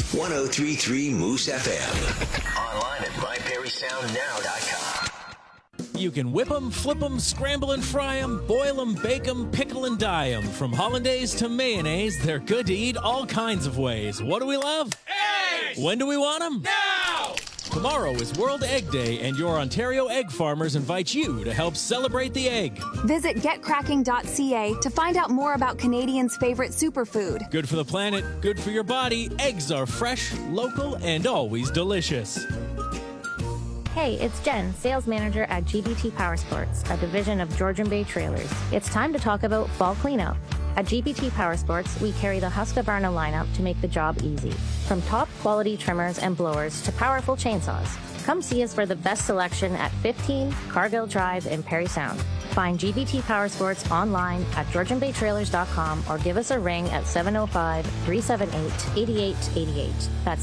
1033 Moose FM. Online at myperrysoundnow.com. You can whip 'em, flip 'em, scramble and fry 'em, boil 'em, bake 'em, pickle and dye 'em. From hollandaise to mayonnaise, they're good to eat all kinds of ways. What do we love? Eggs! When do we want 'em? Now! Tomorrow is World Egg Day, and your Ontario egg farmers invite you to help celebrate the egg. Visit getcracking.ca to find out more about Canadians' favorite superfood. Good for the planet, good for your body. Eggs are fresh, local, and always delicious. Hey, it's Jen, sales manager at GBT Powersports, a division of Georgian Bay Trailers. It's time to talk about fall cleanup. At GBT Powersports, we carry the Husqvarna lineup to make the job easy. From top quality trimmers and blowers to powerful chainsaws. Come see us for the best selection at 15 Cargill Drive in Parry Sound. Find GBT Powersports online at georgianbaytrailers.com or give us a ring at 705-378-8888. That's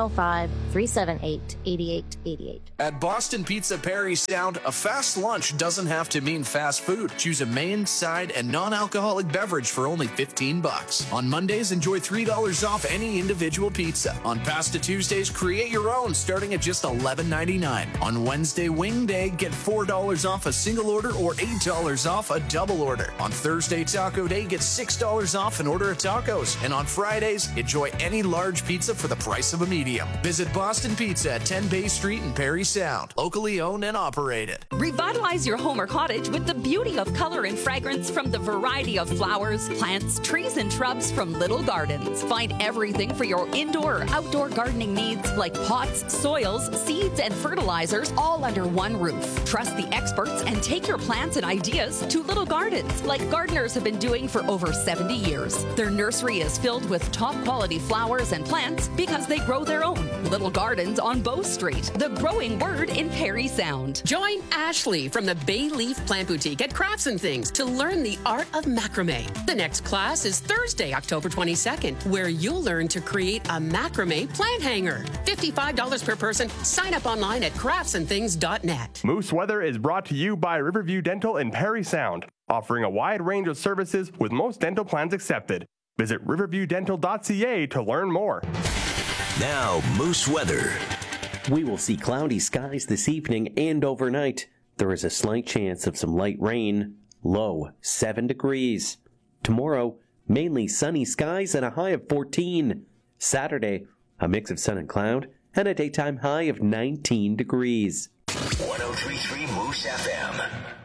705-378-8888. At Boston Pizza Parry Sound, a fast lunch doesn't have to mean fast food. Choose a main, side, and non-alcoholic beverage for only $15. On Mondays, enjoy $3 off any individual pizza. On Pasta Tuesdays, create your own starting at just $11.99. On Wednesday, Wing Day, get $4 off a single order or $8 off a double order. On Thursday, Taco Day, get $6 off an order of tacos. And on Fridays, enjoy any large pizza for the price of a medium. Visit Boston Pizza at 10 Bay Street in Parry Sound. Locally owned and operated. Revitalize your home or cottage with the beauty of color and fragrance from the variety of flowers, plants, trees, and shrubs from Little Gardens. Find everything for your indoor or outdoor gardening needs like pots, soils, seeds, and fertilizers all under one roof. Trust the experts and take your plants and ideas to Little Gardens, like gardeners have been doing for over 70 years. Their nursery is filled with top quality flowers and plants because they grow their own. Little Gardens on Bow Street, the growing word in Parry Sound. Join Ashley from the Bay Leaf Plant Boutique at Crafts and Things to learn the art of macrame. The next class is Thursday, October 22nd, where you'll learn to create a macrame plant hanger. $55 per person. Sign up online at craftsandthings.net. Moose Weather is brought to you by Riverview Dental in Parry Sound, offering a wide range of services with most dental plans accepted. Visit riverviewdental.ca to learn more. Now, Moose Weather. We will see cloudy skies this evening and overnight. There is a slight chance of some light rain. Low 7 degrees. Tomorrow, mainly sunny skies and a high of 14. Saturday, a mix of sun and cloud and a daytime high of 19 degrees. 1033 Moose FM.